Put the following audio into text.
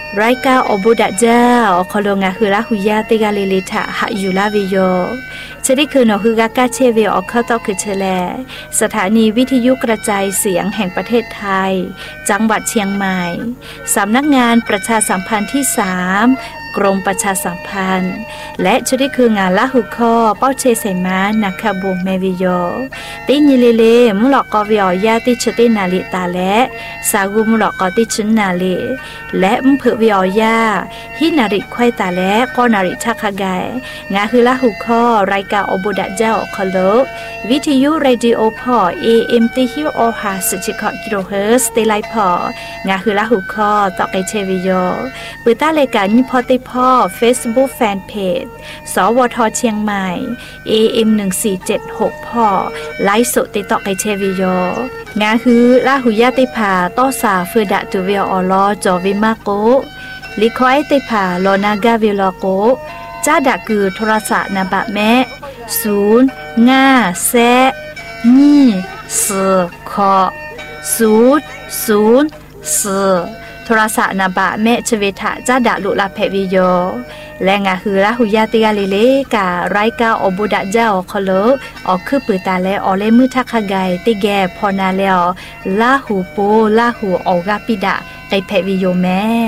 รายการอบุดะเจ้าคอลงาคือละหุยาติกาลิลิทะหะอยู่ลาวิโยเชดิคือนอคือกากาเชเวอเข้าตอกคือเชแลสถานีวิทยุกระจายเสียงแห่งประเทศไทยจังหวัดเชียงใหม่สำนักงานประชาสัมพันธ์ที่3กรมประชาสัมพันธ์และชุดที่คืองานละหุข้อเป้าเชใส่ม้านักขบวงเมวิโยติญิเลเลมุหลอกกอวิอยาติชตินาลิตาและสากุมุหลอกกอติชุนนาลิและมเผือวิอยาฮินาริควายตาและก็นาริชักขะไกงาคือละหุข้อรายการอบุดะเจ้าคอลวิทยุเรดิโอพอ AM ติฮิโอฮาสจิคอกิโลเฮิรตซ์เตไลพองาคือละหุข้อตอกไกเชวิโยปืต้ารายการยิพอติพ่อ Facebook Fanpage สวทเชียงใหม่ AM 1476พ่อไลฟ์สดติดต่อไกเชวิโยงาคือละหุยาติภาต้อสาเฟดะตุเวออลอจอวิมาโกลิคอยติภาโลนากาวิลโกจ้าดะคือโทรศัพท์นาบะแม่0 5 แซนี่สคอ0 0 4โทรศัพท์นาบะแม่ชเวทะจ้าดะลุลาเพวิโยและงาคือละหุยาติกาลิเลการายการอบุดะเจ้าคอลออกคือปือตาและออเลมือทักขะไกติแกพอนาแล้วลาหูโปลาหูออกาปิดะไกเพวิโยแม่